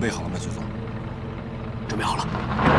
备好了吗，局座？ 准备好了。